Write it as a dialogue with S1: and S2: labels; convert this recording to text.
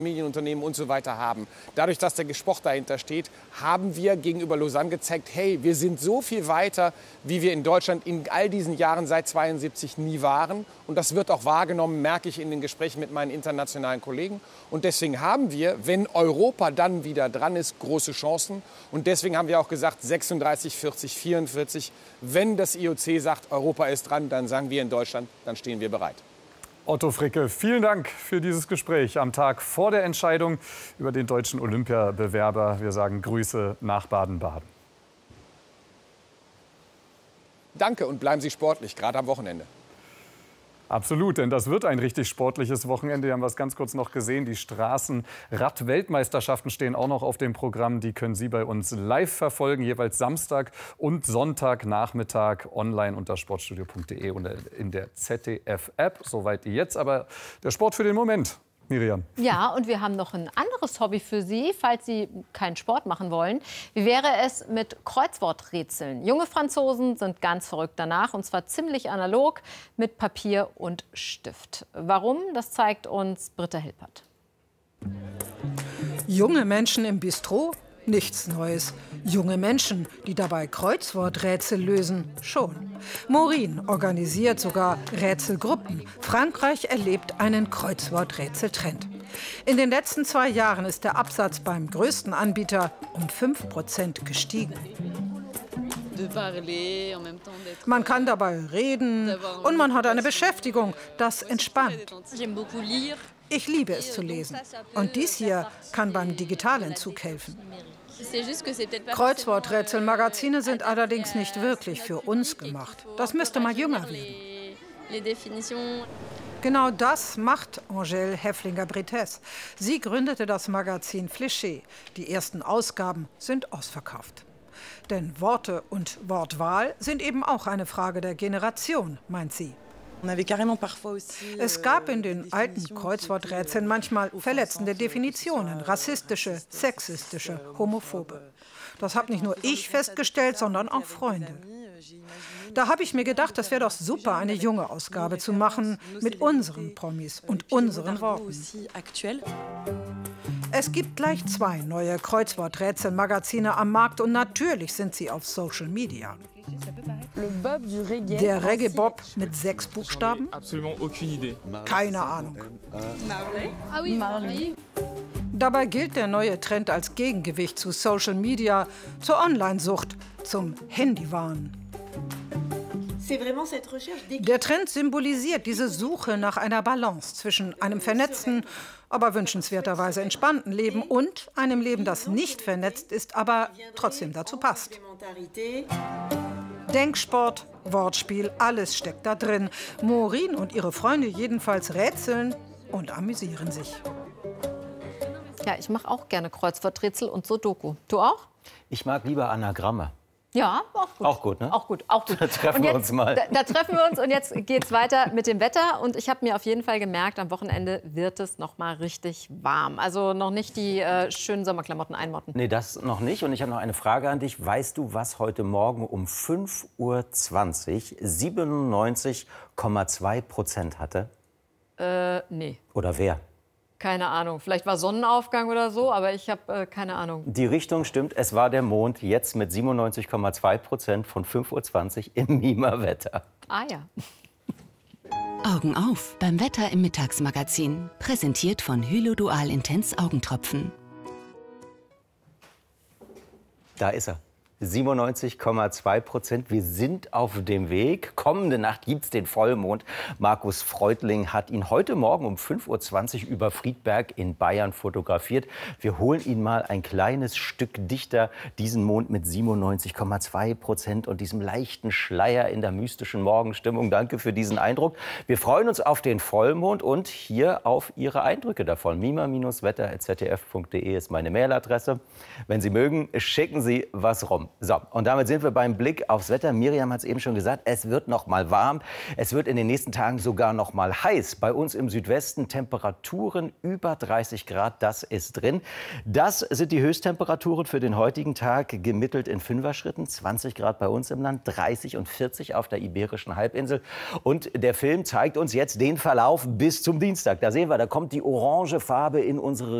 S1: Familienunternehmen und so weiter haben. Dadurch, dass der Sport dahinter steht, haben wir gegenüber Lausanne gezeigt, hey, wir sind so viel weiter, wie wir in Deutschland in all diesen Jahren seit 72 nie waren. Und das wird auch wahrgenommen, merke ich in den Gesprächen mit meinen internationalen Kollegen. Und deswegen haben wir, wenn Europa dann wieder dran ist, große Chancen. Und deswegen haben wir auch gesagt, 36, 40, 44. Wenn das IOC sagt, Europa ist dran, dann sagen wir in Deutschland, dann stehen wir bereit.
S2: Otto Fricke, vielen Dank für dieses Gespräch am Tag vor der Entscheidung über den deutschen Olympiabewerber. Wir sagen Grüße nach Baden-Baden.
S1: Danke und bleiben Sie sportlich, gerade am Wochenende.
S2: Absolut, denn das wird ein richtig sportliches Wochenende. Wir haben es ganz kurz noch gesehen. Die Straßenrad-Weltmeisterschaften stehen auch noch auf dem Programm. Die können Sie bei uns live verfolgen, jeweils Samstag und Sonntagnachmittag online unter sportstudio.de und in der ZDF-App. Soweit jetzt aber der Sport für den Moment. Miriam.
S3: Ja, und wir haben noch ein anderes Hobby für Sie, falls Sie keinen Sport machen wollen. Wie wäre es mit Kreuzworträtseln? Junge Franzosen sind ganz verrückt danach, und zwar ziemlich analog mit Papier und Stift. Warum? Das zeigt uns Britta Hilpert.
S4: Junge Menschen im Bistro? Nichts Neues. Junge Menschen, die dabei Kreuzworträtsel lösen, schon. Maureen organisiert sogar Rätselgruppen. Frankreich erlebt einen Kreuzworträtseltrend. In den letzten 2 Jahren ist der Absatz beim größten Anbieter um 5% gestiegen. Man kann dabei reden und man hat eine Beschäftigung. Das entspannt. Ich liebe es zu lesen. Und dies hier kann beim Digitalentzug helfen. Kreuzworträtselmagazine sind allerdings nicht wirklich für uns gemacht. Das müsste mal jünger werden. Genau das macht Angèle Häflinger-Brites. Sie gründete das Magazin Fléché. Die ersten Ausgaben sind ausverkauft. Denn Worte und Wortwahl sind eben auch eine Frage der Generation, meint sie. Es gab in den alten Kreuzworträtseln manchmal verletzende Definitionen, rassistische, sexistische, homophobe. Das habe nicht nur ich festgestellt, sondern auch Freunde. Da habe ich mir gedacht, das wäre doch super, eine junge Ausgabe zu machen mit unseren Promis und unseren Worten. Es gibt gleich 2 neue Kreuzworträtselmagazine am Markt und natürlich sind sie auf Social Media. Der Reggae-Bob mit 6 Buchstaben? Keine Ahnung. Dabei gilt der neue Trend als Gegengewicht zu Social Media, zur Online-Sucht, zum Handywahn. Der Trend symbolisiert diese Suche nach einer Balance zwischen einem vernetzten, aber wünschenswerterweise entspannten Leben und einem Leben, das nicht vernetzt ist, aber trotzdem dazu passt. Denksport, Wortspiel, alles steckt da drin. Maureen und ihre Freunde jedenfalls rätseln und amüsieren sich.
S3: Ja, ich mache auch gerne Kreuzworträtsel und Sudoku. Du auch?
S5: Ich mag lieber Anagramme.
S3: Ja, auch gut.
S5: Auch gut, ne?
S3: Auch gut, auch gut.
S5: Da treffen wir uns mal.
S3: Da treffen wir uns und jetzt geht's weiter mit dem Wetter. Und ich habe mir auf jeden Fall gemerkt, am Wochenende wird es noch mal richtig warm. Also noch nicht die schönen Sommerklamotten einmotten.
S5: Nee, das noch nicht. Und ich habe noch eine Frage an dich. Weißt du, was heute Morgen um 5:20 Uhr 97,2% hatte?
S3: Nee.
S5: Oder wer?
S3: Keine Ahnung. Vielleicht war Sonnenaufgang oder so, aber ich habe keine Ahnung.
S5: Die Richtung stimmt. Es war der Mond, jetzt mit 97,2% von 5:20 Uhr im Mimer-Wetter.
S3: Ah ja.
S6: Augen auf beim Wetter im Mittagsmagazin. Präsentiert von Hylo Dual Intens Augentropfen.
S5: Da ist er. 97,2%. Wir sind auf dem Weg. Kommende Nacht gibt es den Vollmond. Markus Freudling hat ihn heute Morgen um 5:20 Uhr über Friedberg in Bayern fotografiert. Wir holen ihn mal ein kleines Stück dichter, diesen Mond mit 97,2% und diesem leichten Schleier in der mystischen Morgenstimmung. Danke für diesen Eindruck. Wir freuen uns auf den Vollmond und hier auf Ihre Eindrücke davon. mima-wetter@zdf.de ist meine Mailadresse. Wenn Sie mögen, schicken Sie was rum. So, und damit sind wir beim Blick aufs Wetter. Miriam hat es eben schon gesagt, es wird noch mal warm. Es wird in den nächsten Tagen sogar noch mal heiß. Bei uns im Südwesten Temperaturen über 30 Grad, das ist drin. Das sind die Höchsttemperaturen für den heutigen Tag, gemittelt in Fünfer-Schritten. 20 Grad bei uns im Land, 30 und 40 auf der Iberischen Halbinsel. Und der Film zeigt uns jetzt den Verlauf bis zum Dienstag. Da sehen wir, da kommt die orange Farbe in unsere